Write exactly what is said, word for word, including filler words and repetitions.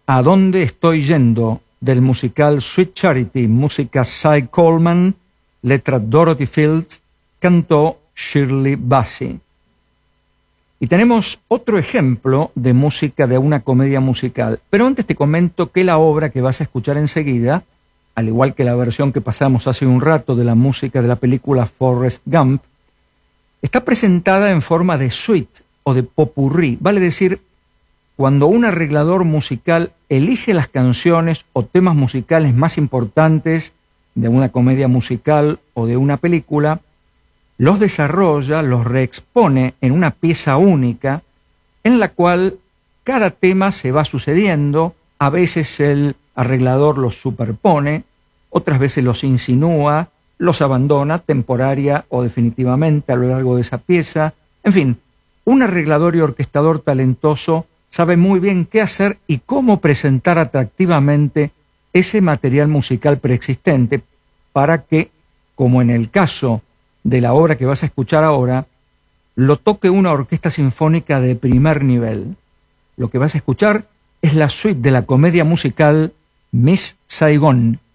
¿A dónde estoy yendo?, del musical Sweet Charity, música Cy Coleman, letra Dorothy Fields, cantó Shirley Bassey. Y tenemos otro ejemplo de música de una comedia musical, pero antes te comento que la obra que vas a escuchar enseguida, al igual que la versión que pasamos hace un rato de la música de la película Forrest Gump, está presentada en forma de suite o de popurrí, vale decir, cuando un arreglador musical elige las canciones o temas musicales más importantes de una comedia musical o de una película, los desarrolla, los reexpone en una pieza única en la cual cada tema se va sucediendo, a veces el arreglador los superpone, otras veces los insinúa, los abandona temporaria o definitivamente a lo largo de esa pieza. En fin, un arreglador y orquestador talentoso sabe muy bien qué hacer y cómo presentar atractivamente ese material musical preexistente para que, como en el caso de la obra que vas a escuchar ahora, lo toque una orquesta sinfónica de primer nivel. Lo que vas a escuchar es la suite de la comedia musical Miss Saigon.